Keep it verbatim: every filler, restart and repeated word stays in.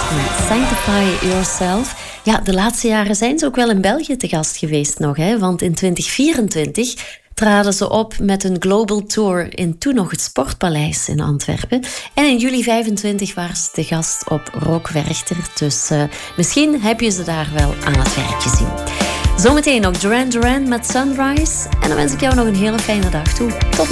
Sanctify Yourself. Ja, de laatste jaren zijn ze ook wel in België te gast geweest nog. Hè? Want in twintig vierentwintig traden ze op met een global tour in toen nog het Sportpaleis in Antwerpen. En in juli vijfentwintig waren ze te gast op Rock Werchter. Dus uh, misschien heb je ze daar wel aan het werk gezien. Zometeen nog Duran Duran met Sunrise. En dan wens ik jou nog een hele fijne dag toe. Tot